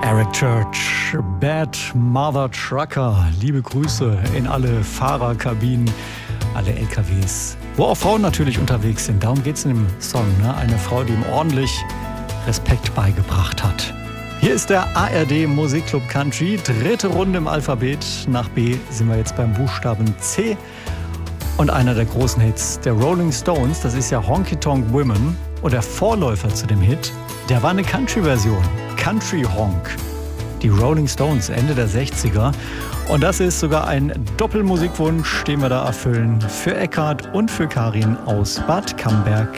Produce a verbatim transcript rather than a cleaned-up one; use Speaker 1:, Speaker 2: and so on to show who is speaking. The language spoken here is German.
Speaker 1: Eric Church, Bad Mother Trucker. Liebe Grüße in alle Fahrerkabinen, alle L K Ws, wo auch Frauen natürlich unterwegs sind. Darum geht es in dem Song, ne? Eine Frau, die ihm ordentlich Respekt beigebracht hat. Hier ist der A R D Musikclub Country, dritte Runde im Alphabet. Nach B sind wir jetzt beim Buchstaben C. Und einer der großen Hits der Rolling Stones, das ist ja Honky Tonk Women. Und der Vorläufer zu dem Hit, der war eine Country-Version, Country Honk. Die Rolling Stones, Ende der sechziger. Und das ist sogar ein Doppelmusikwunsch, den wir da erfüllen für Eckhard und für Karin aus Bad Camberg